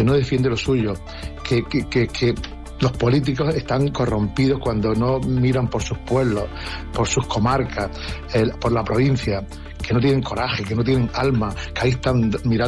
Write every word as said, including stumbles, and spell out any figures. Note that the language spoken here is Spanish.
que no defiende lo suyo, que, que, que, que los políticos están corrompidos cuando no miran por sus pueblos, por sus comarcas, el, por la provincia, que no tienen coraje, que no tienen alma, que ahí están mirando